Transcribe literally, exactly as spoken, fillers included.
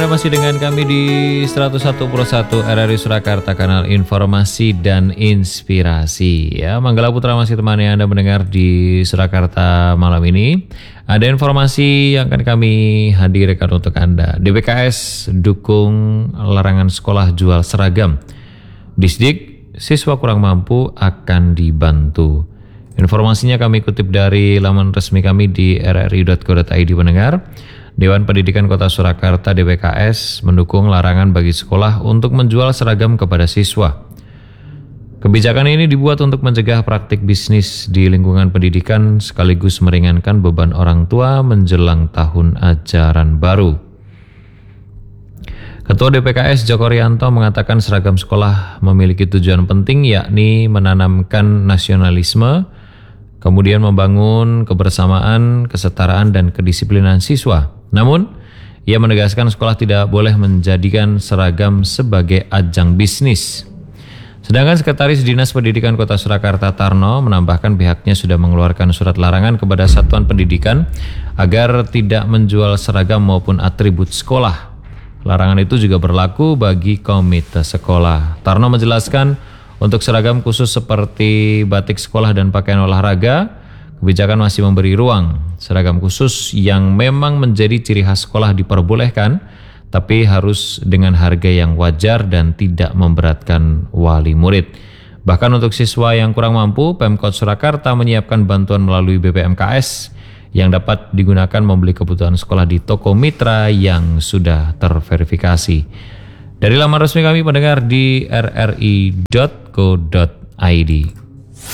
Masih dengan kami di seratus satu koma satu R R I Surakarta, kanal informasi dan inspirasi. Ya, Manggala Putra masih temani Anda mendengar di Surakarta malam ini. Ada informasi yang akan kami hadirkan untuk Anda. D B K S dukung larangan sekolah jual seragam. Disdik, siswa kurang mampu akan dibantu. Informasinya kami kutip dari laman resmi kami di r r i dot co dot i d pendengar. Dewan Pendidikan Kota Surakarta D B K S mendukung larangan bagi sekolah untuk menjual seragam kepada siswa. Kebijakan ini dibuat untuk mencegah praktik bisnis di lingkungan pendidikan sekaligus meringankan beban orang tua menjelang tahun ajaran baru. Ketua D P K S Joko Rianto mengatakan seragam sekolah memiliki tujuan penting, yakni menanamkan nasionalisme, kemudian membangun kebersamaan, kesetaraan, dan kedisiplinan siswa. Namun, ia menegaskan sekolah tidak boleh menjadikan seragam sebagai ajang bisnis. Sedangkan Sekretaris Dinas Pendidikan Kota Surakarta Tarno menambahkan pihaknya sudah mengeluarkan surat larangan kepada satuan pendidikan agar tidak menjual seragam maupun atribut sekolah. Larangan itu juga berlaku bagi komite sekolah. Tarno menjelaskan untuk seragam khusus seperti batik sekolah dan pakaian olahraga, kebijakan masih memberi ruang. Seragam khusus yang memang menjadi ciri khas sekolah diperbolehkan, tapi harus dengan harga yang wajar dan tidak memberatkan wali murid. Bahkan untuk siswa yang kurang mampu, Pemkot Surakarta menyiapkan bantuan melalui B P M K S yang dapat digunakan membeli kebutuhan sekolah di toko mitra yang sudah terverifikasi. Dari laman resmi kami pendengar di r r i dot co dot i d.